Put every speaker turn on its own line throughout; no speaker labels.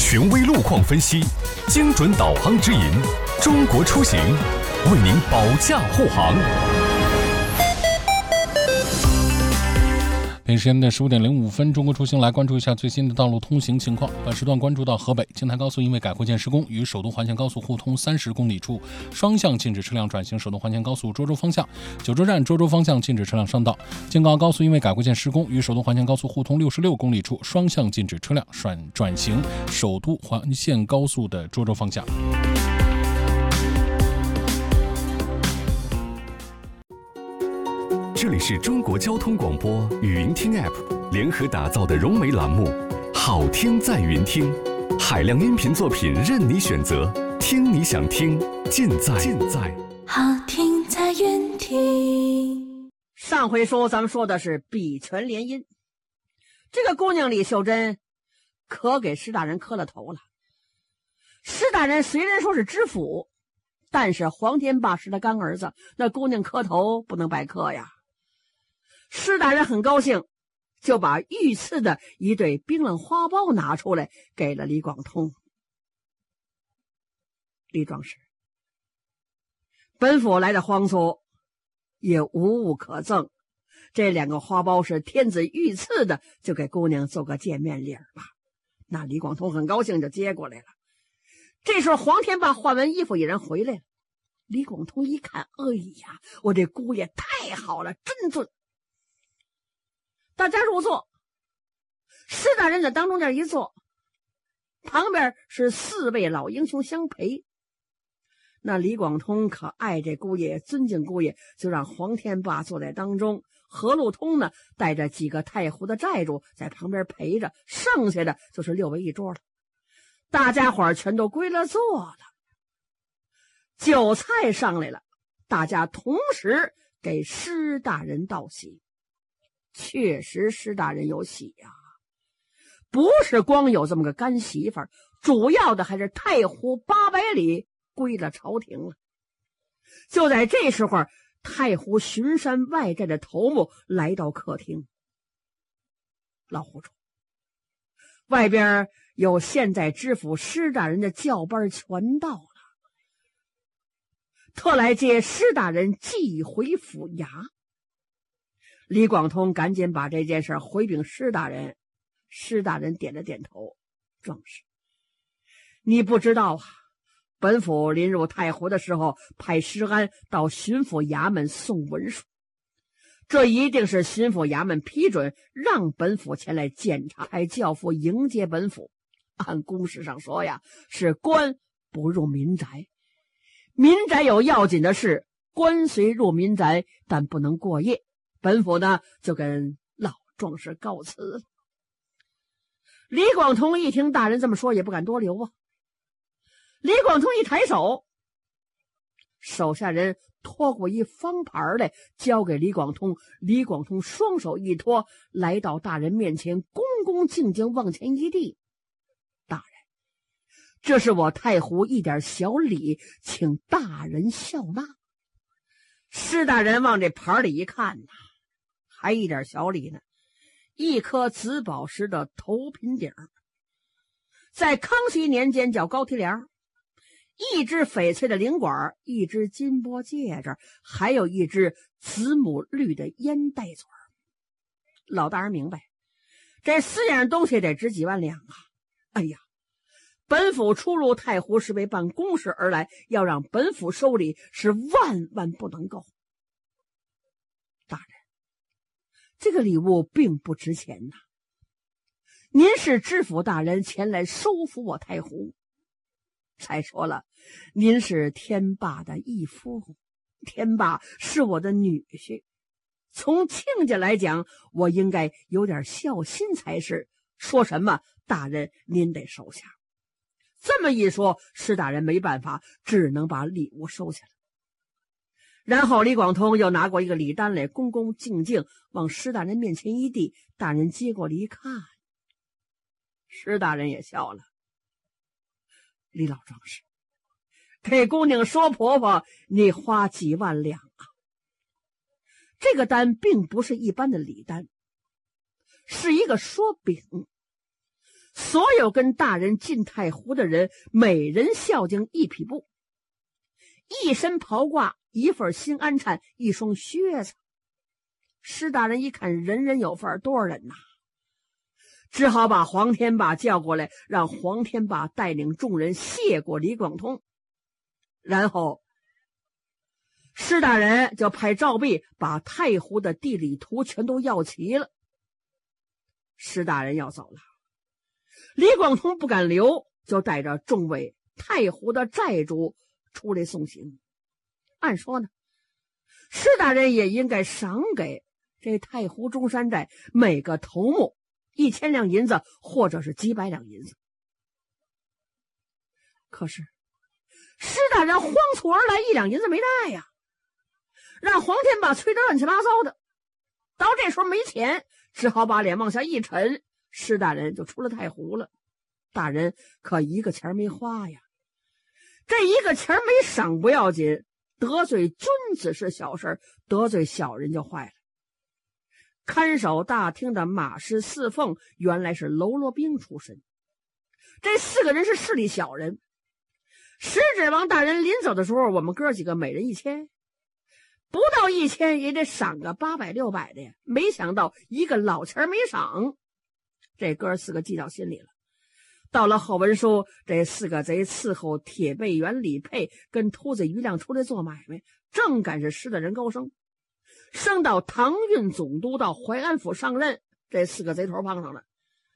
权威路况分析，精准导航指引，中国出行为您保驾护航。
北京时间的15点05分，中国出行来关注一下最新的道路通行情况。本时段关注到河北京台高速因为改护建施工，与首都环线高速互通30公里处双向禁止车辆转行首都环线高速涿州方向，九州站涿州方向禁止车辆上道。京高高速因为改护建施工，与首都环线高速互通66公里处双向禁止车辆转行首都环线高速的涿州方向。
这里是中国交通广播与云听 App 联合打造的融媒栏目，好听在云听，海量音频作品任你选择，听你想听，尽在
好听在云听。
上回说咱们说的是比权联姻，这个姑娘李秀珍可给施大人磕了头了。施大人虽然说是知府，但是黄天霸是他干儿子，那姑娘磕头不能白磕呀。施大人很高兴，就把御赐的一对冰冷花苞拿出来给了李广通。李壮士，本府来的皇族也无物可赠，这2个花苞是天子御赐的，就给姑娘做个见面礼吧。那李广通很高兴，就接过来了。这时候黄天霸换完衣服，一人回来了。李广通一看，哎呀，我这姑爷太好了，真尊。大家入座，施大人在当中间一坐，旁边是4位老英雄相陪。那李广通可爱这姑爷，尊敬姑爷，就让黄天霸坐在当中，何路通呢带着几个太湖的寨主在旁边陪着，剩下的就是6围一桌了。大家伙全都归了座了，酒菜上来了，大家同时给施大人道喜。确实施大人有喜呀，不是光有这么个干媳妇儿，主要的还是太湖800里归了朝廷了。就在这时候，太湖巡山外寨的头目来到客厅。老胡主，外边有现在知府施大人的轿班全到了，特来接施大人寄回府衙。李广通赶紧把这件事回禀施大人，施大人点了点头。壮士，你不知道啊，本府临入太湖的时候，派施安到巡抚衙门送文书，这一定是巡抚衙门批准，让本府前来检查，派轿夫迎接本府。按公事上说呀，是官不入民宅，民宅有要紧的事，官虽入民宅，但不能过夜。本府呢，就跟老壮士告辞了。李广通一听大人这么说，也不敢多留啊。李广通一抬手，手下人拖过一方盘来，交给李广通。李广通双手一托，来到大人面前，恭恭敬敬往前一递：“大人，这是我太湖一点小礼，请大人笑纳。”施大人往这盘里一看呐，还一点小礼呢，一颗紫宝石的头品鼎，在康熙年间叫高提梁，一只翡翠的灵管，一只金波戒指，还有一只紫母绿的烟袋嘴。老大人明白，这4样东西得值几万两啊！哎呀，本府出入太湖是为办公事而来，要让本府收礼是万万不能够。大人，这个礼物并不值钱呐。您是知府大人前来收服我太湖，再说了，您是天霸的义夫，天霸是我的女婿，从亲家来讲，我应该有点孝心才是。说什么大人您得收下。这么一说，施大人没办法，只能把礼物收下来。然后李广通又拿过一个礼单来，恭恭敬敬往施大人面前一递。大人接过来一看，施大人也笑了：“李老壮士，给姑娘说婆婆，你花几万两啊？”这个单并不是一般的礼单，是一个说饼。 所有跟大人进太湖的人，每人孝敬一匹布，一身袍褂，一份新鞍鞯，一双靴子。施大人一看人人有份，多少人呐，只好把黄天霸叫过来，让黄天霸带领众人谢过李广通。然后施大人就派赵弼把太湖的地理图全都要齐了。施大人要走了，李广通不敢留，就带着众位太湖的寨主出来送行。按说呢，施大人也应该赏给这太湖中山寨每个头目1000两银子，或者是几百两银子。可是施大人慌促而来，1两银子没带呀，让黄天霸催得乱七八糟的。到这时候没钱，只好把脸往下一沉，施大人就出了太湖了。大人可一个钱没花呀，这一个钱没赏不要紧，得罪君子是小事，得罪小人就坏了。看守大厅的马氏四凤原来是喽啰兵出身，这4个人是势力小人。石指王大人临走的时候，我们哥几个每人1000，不到1000也得赏个800、600的呀。没想到一个老钱没赏，这哥4个记到心里了。到了后文书，这4个贼伺候铁背员李佩跟秃子于亮出来做买卖，正赶是施大人高升，升到唐运总督，到淮安府上任。这4个贼头碰上了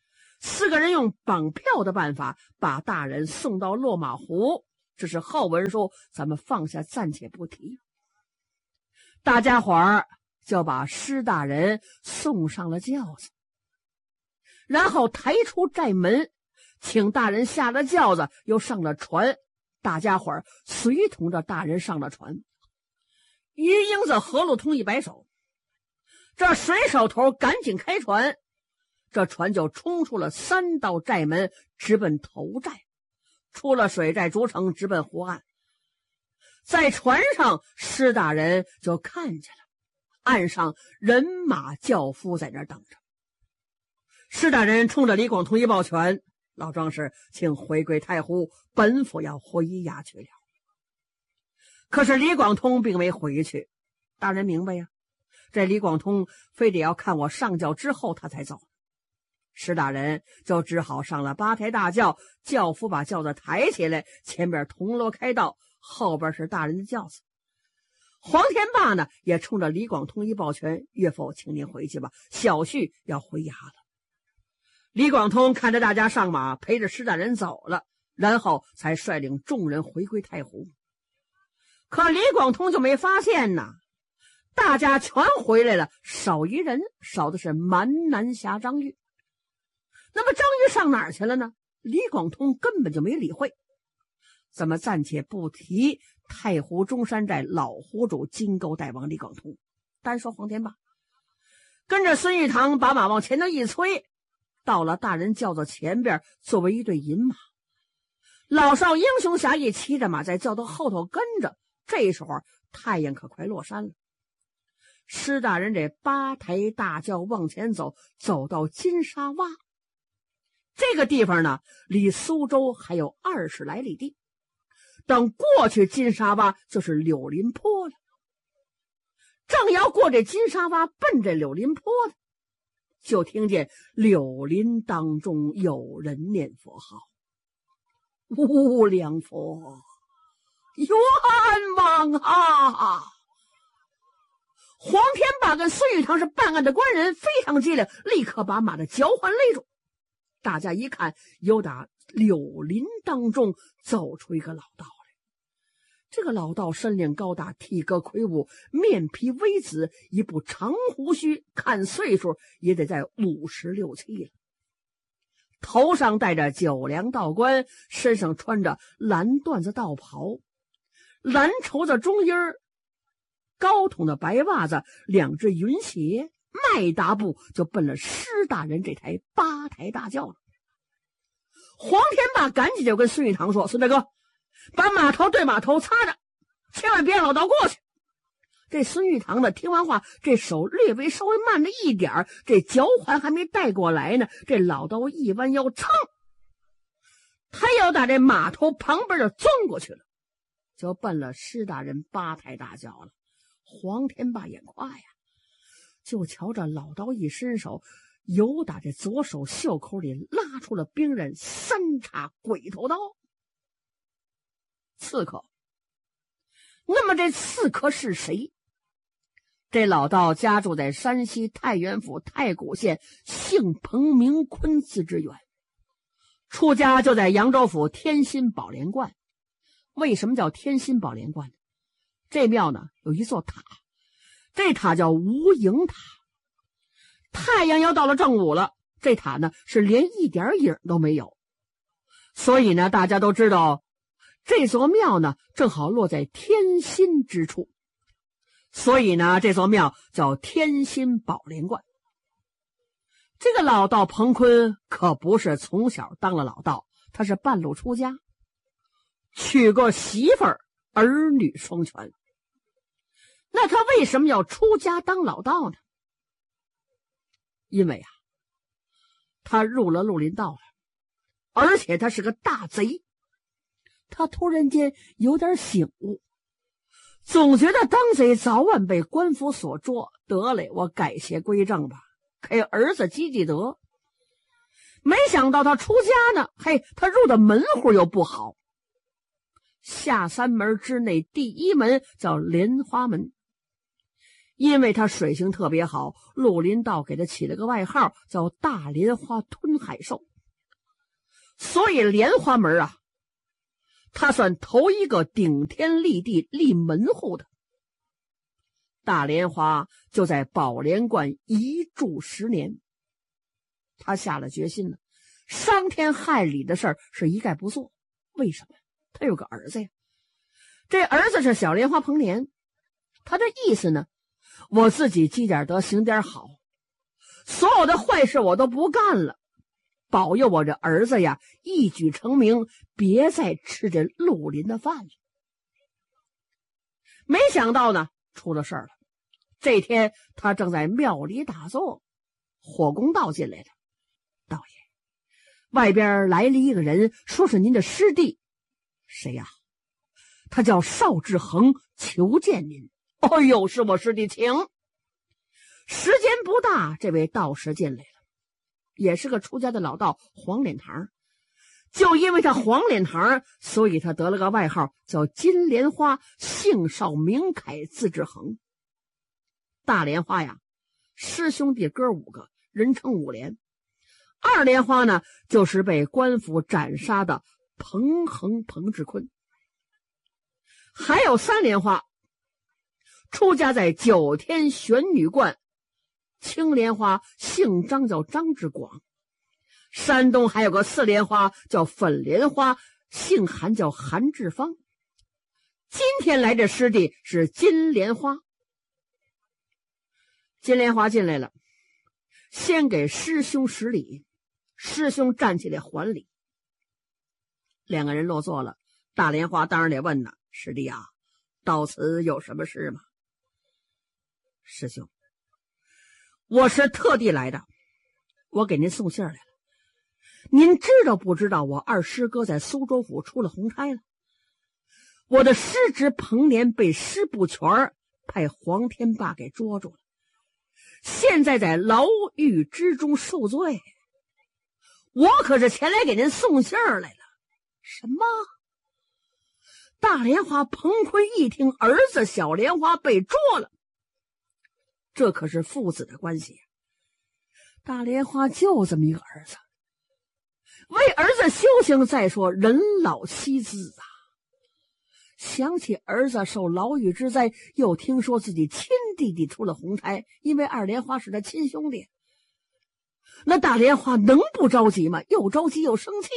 ，4个人用绑票的办法把大人送到落马湖。这是后文书，咱们放下暂且不提。大家伙儿就把施大人送上了轿子，然后抬出寨门，请大人下了轿子，又上了船。大家伙儿随同着大人上了船。于英子、何路通一摆手，这水手头赶紧开船，这船就冲出了3道寨门，直奔头寨，出了水寨竹城，直奔湖岸。在船上，施大人就看见了岸上人马轿夫在那儿等着。施大人冲着李广通一抱拳：“老壮士，请回归太湖，本府要回衙去了。”可是李广通并没回去。大人明白呀，这李广通非得要看我上轿之后他才走。施大人就只好上了8抬大轿，轿夫把轿子抬起来，前边铜锣开道，后边是大人的轿子。黄天霸呢也冲着李广通一抱拳：“岳父，请您回去吧，小婿要回衙了。”李广通看着大家上马，陪着施大人走了，然后才率领众人回归太湖。可李广通就没发现呐，大家全回来了，少一人，少的是蛮南侠张玉。那么张玉上哪儿去了呢？李广通根本就没理会。咱们暂且不提太湖中山寨老湖主金钩大王李广通，单说黄天霸，跟着孙玉堂把马往前头一催，到了大人轿子前边，作为一对银马。老少英雄侠义骑着马在轿头后头跟着。这时候太阳可快落山了。施大人这8抬大轿往前走，走到金沙洼这个地方呢，离苏州还有20来里地。等过去金沙洼就是柳林坡了。正要过这金沙洼奔这柳林坡的，就听见柳林当中有人念佛号：“无量佛，冤枉啊！”黄天霸跟孙玉堂是办案的官人，非常机灵，立刻把马的脚环勒住。大家一看，由打柳林当中走出一个老道来。这个老道身量高大，体格魁梧，面皮微紫，一部长胡须，看岁数也得在56、7了。头上戴着9梁道冠，身上穿着蓝缎子道袍，蓝绸子中衣儿，高筒的白袜子，2只云鞋，迈大步就奔了施大人这台8抬大轿了。黄天霸赶紧就跟孙玉堂说：“孙大哥，把马头对马头擦着，千万别让老道过去。” 这孙玉堂呢，听完话，这手略稍微慢了一点儿，这脚环还没带过来呢，这老道一弯腰，噌，他要打这码头旁边就钻过去了，就奔了施大人八抬大轿了。黄天霸眼快呀，就瞧着老道一伸手，由打这左手袖口里拉出了兵刃三叉鬼头刀。刺客。那么这刺客是谁？这老道家住在山西太原府太谷县，姓彭名坤，字之远，出家就在扬州府天心宝莲观。为什么叫天心宝莲观？这庙呢有一座塔，这塔叫无影塔。太阳要到了正午了，这塔呢是连一点影都没有，所以呢大家都知道这座庙呢正好落在天心之处，所以呢这座庙叫天心宝莲观。这个老道彭坤可不是从小当了老道，他是半路出家，娶过媳妇儿，儿女双全。那他为什么要出家当老道呢？因为他入了绿林道了，而且他是个大贼。他突然间有点醒悟，总觉得当贼早晚被官府所捉，得嘞，我改邪归正吧，给儿子积德。没想到他出家呢，他入的门户又不好。下三门之内第一门叫莲花门，因为他水性特别好，绿林道给他起了个外号叫大莲花吞海兽，所以莲花门他算头一个顶天立地立门户的。大莲花就在宝莲观一住10年，他下了决心了，伤天害理的事儿是一概不做。为什么？他有个儿子呀，这儿子是小莲花彭年，他的意思呢，我自己积点德行点好，所有的坏事我都不干了，保佑我这儿子呀一举成名，别再吃这绿林的饭了。没想到呢出了事儿了。这天他正在庙里打坐，火公道进来了。道爷，外边来了一个人，说是您的师弟。谁呀？他叫邵志恒，求见您。哎呦，是我师弟，请。时间不大，这位道士进来了，也是个出家的老道，黄脸堂。就因为他黄脸堂，所以他得了个外号叫金莲花，姓邵名凯，字志恒。大莲花呀，师兄弟哥5个，人称5莲。二莲花呢，就是被官府斩杀的彭恒彭志坤。还有3莲花，出家在9天玄女观，青莲花姓张，叫张志广。山东还有个4莲花叫粉莲花，姓韩，叫韩志芳。今天来这师弟是金莲花。金莲花进来了，先给师兄施礼，师兄站起来还礼。2个人落座了，大莲花当然得问呢，师弟啊，到此有什么事吗？师兄，我是特地来的，我给您送信来了。您知道不知道我二师哥在苏州府出了红差了？我的师侄彭年被师不全派黄天霸给捉住了，现在在牢狱之中受罪。我可是前来给您送信儿来了。什么？大莲花彭坤一听儿子小莲花被捉了，这可是父子的关系。大莲花就这么一个儿子，为儿子修行，再说人老妻子啊。想起儿子受牢狱之灾，又听说自己亲弟弟出了红差，因为二莲花是他亲兄弟，那大莲花能不着急吗？又着急又生气。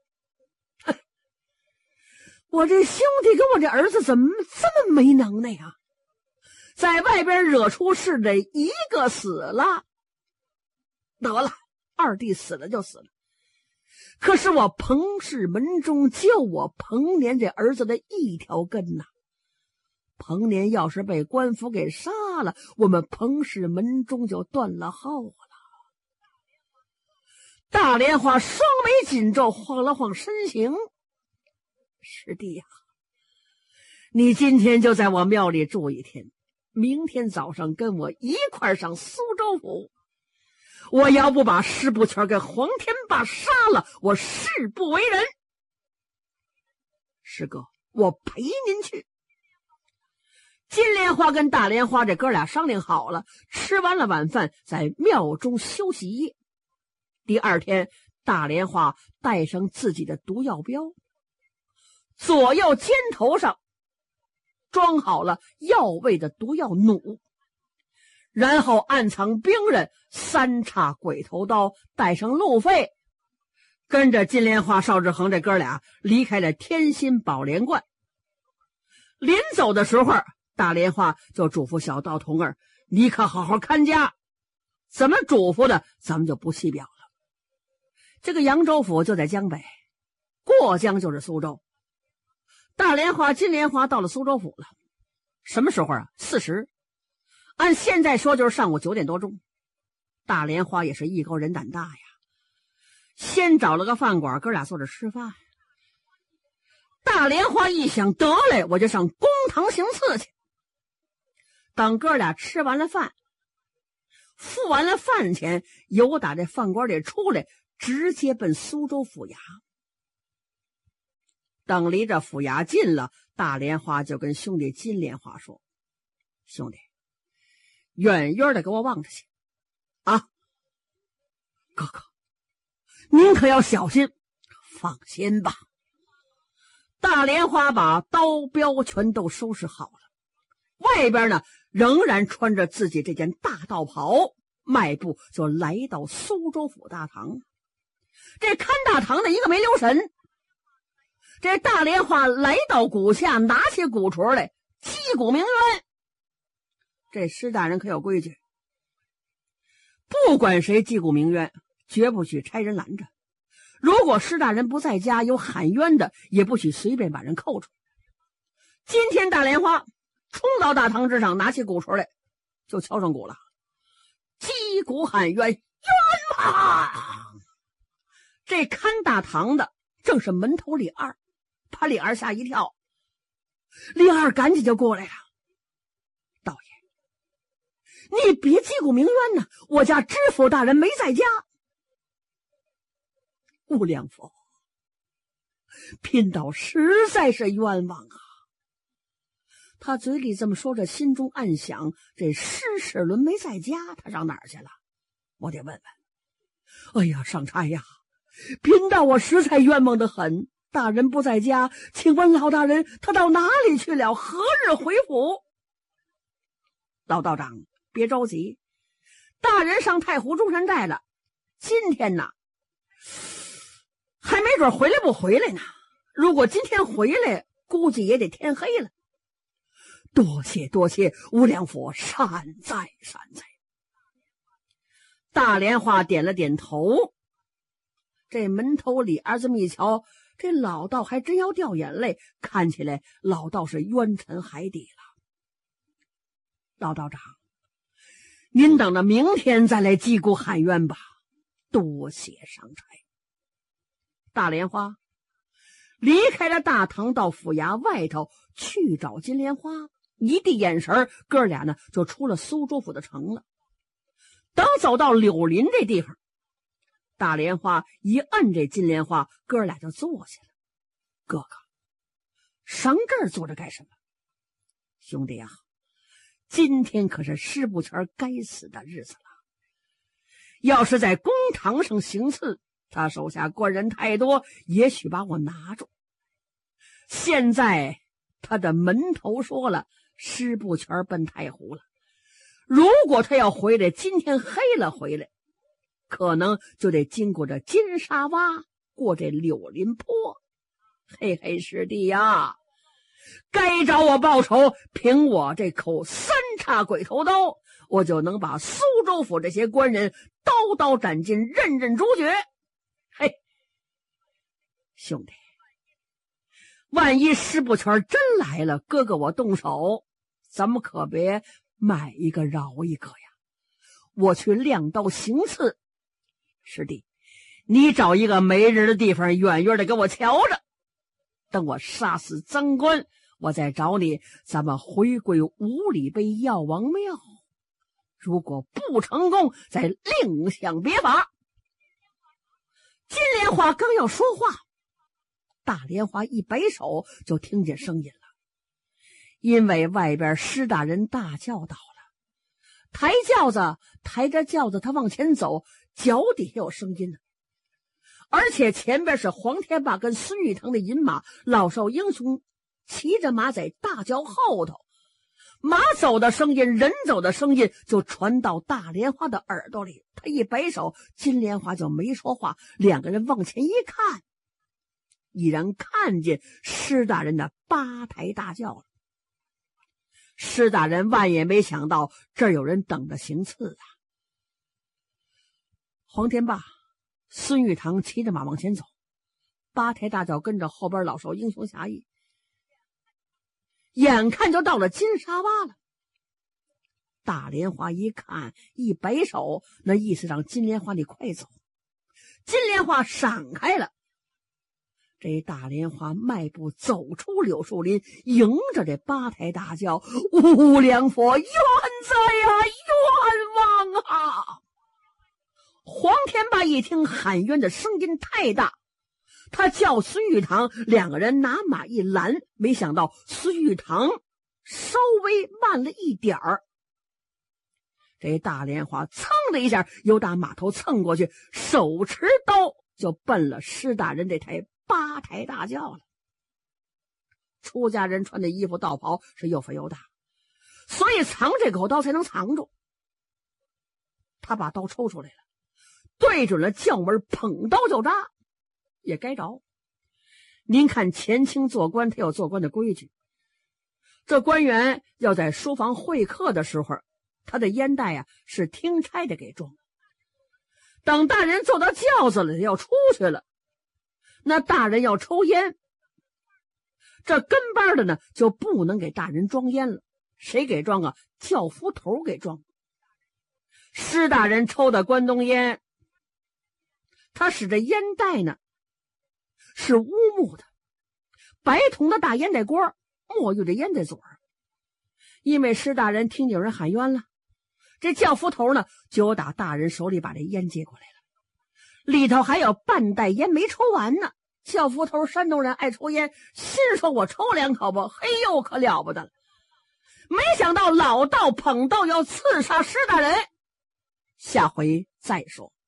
我这兄弟跟我这儿子怎么这么没能耐呀？在外边惹出事的一个死了，得了，二弟死了就死了。可是我彭氏门中就我彭年这儿子的一条根呐。 彭年要是被官府给杀了，我们彭氏门中就断了号了。大莲花双眉紧皱，晃了晃身形。师弟呀，你今天就在我庙里住一天，明天早上跟我一块上苏州府。我要不把施不全给黄天霸杀了，我誓不为人。师哥，我陪您去。金莲花跟大莲花这哥俩商量好了，吃完了晚饭，在庙中休息一夜。第二天，大莲花带上自己的毒药镖，左右肩头上装好了药味的毒药弩，然后暗藏兵刃，三叉鬼头刀，带上路费，跟着金莲花、邵志恒这哥俩离开了天心宝莲观。临走的时候，大莲花就嘱咐小道童儿：“你可好好看家。”怎么嘱咐的，咱们就不细表了。这个扬州府就在江北，过江就是苏州。大莲花、金莲花到了苏州府了，什么时候啊？4时。按现在说就是上午9点多钟。大莲花也是艺高人胆大呀，先找了个饭馆，哥俩坐着吃饭。大莲花一想，得嘞，我就上公堂行刺去。等哥俩吃完了饭，付完了饭钱，由打这饭馆里出来，直接奔苏州府衙。等离着府衙近了，大莲花就跟兄弟金莲花说：“兄弟，远远的给我望着去啊！哥哥，您可要小心。”放心吧。大莲花把刀镖全都收拾好了，外边呢仍然穿着自己这件大道袍，迈步就来到苏州府大堂。这看大堂的一个没留神，这大莲花来到鼓下，拿起鼓槌来击鼓鸣冤。这施大人可有规矩，不管谁击鼓鸣冤，绝不许差人拦着。如果施大人不在家，有喊冤的，也不许随便把人扣住。今天大莲花冲到大堂之上，拿起鼓槌来就敲上鼓了，击鼓喊冤，冤枉！这看大堂的正是门头李二，把李二吓一跳。李二赶紧就过来了：“道爷，你别击鼓鸣冤呐，我家知府大人没在家。”无量佛，贫道实在是冤枉啊！他嘴里这么说着，心中暗想：这施世伦没在家，他上哪儿去了？我得问问。哎呀，上差呀，贫道我实在冤枉得很。大人不在家，请问老大人他到哪里去了？何日回府？老道长，别着急，大人上太湖中山寨了，今天呢还没准回来不回来呢。如果今天回来，估计也得天黑了。多谢多谢，无量佛善哉善哉。大莲花点了点头。这门头李二这么一瞧，这老道还真要掉眼泪，看起来老道是冤沉海底了。老道长，您等着明天再来击鼓喊冤吧。多谢上差。大莲花离开了大堂，到府衙外头去找金莲花。一递眼神，哥俩呢就出了苏州府的城了。等走到柳林这地方，大莲花一摁这金莲花，哥俩就坐下了。哥哥，上这儿坐着干什么？兄弟啊，今天可是施不全该死的日子了。要是在公堂上行刺，他手下官人太多，也许把我拿住。现在他的门头说了，施不全奔太湖了。如果他要回来，今天黑了回来，可能就得经过这金沙洼，过这柳林坡。嘿嘿，师弟呀，该找我报仇，凭我这口三叉鬼头刀，我就能把苏州府这些官人刀刀斩尽，任任诛绝。嘿，兄弟，万一施不全真来了，哥哥我动手， 咱们可别买一个饶一个呀。我去亮刀行刺，师弟，你找一个没人的地方，远远的给我瞧着。等我杀死曾官，我再找你，咱们回归五里碑药王庙。如果不成功，再另想别法。金莲花刚要说话，大莲花一摆手，就听见声音了。因为外边施大人大叫到了，抬着轿子他往前走，脚底下有声音呢。而且前边是黄天霸跟孙玉堂的银马，老少英雄骑着马在大轿后头，马走的声音，人走的声音就传到大莲花的耳朵里。他一摆手，金莲花就没说话。两个人往前一看，已然看见施大人的八抬大轿了。施大人万也没想到这儿有人等着行刺啊！黄天霸、孙玉堂骑着马往前走，八抬大轿跟着后边老少英雄侠义，眼看就到了金沙洼了。大莲花一看，一摆手，那意思让金莲花你快走。金莲花闪开了。这大莲花迈步走出柳树林，迎着这八抬大轿，无量佛冤哉呀，冤枉啊！黄天霸一听喊冤的声音太大，他叫孙玉堂，两个人拿马一拦，没想到孙玉堂稍微慢了一点儿。这大莲花噌的一下由打马头蹭过去，手持刀就奔了施大人这台八抬大轿了。出家人穿的衣服道袍是又肥又大，所以藏这口刀才能藏住。他把刀抽出来了，对准了轿门，捧刀就扎，也该着。您看前清做官，他有做官的规矩，这官员要在书房会客的时候，他的烟袋啊是听差的给装。等大人坐到轿子里要出去了，那大人要抽烟，这跟班的呢就不能给大人装烟了。谁给装啊？轿夫头给装。施大人抽的关东烟，他使这烟袋呢是乌木的，白铜的大烟袋锅，墨玉的烟袋嘴儿。因为施大人听见有人喊冤了，这轿夫头呢就打大人手里把这烟接过来了，里头还有半袋烟没抽完呢。轿夫头山东人爱抽烟，心说我抽两口吧，嘿呦可了不得了。没想到老道捧刀要刺杀施大人，下回再说。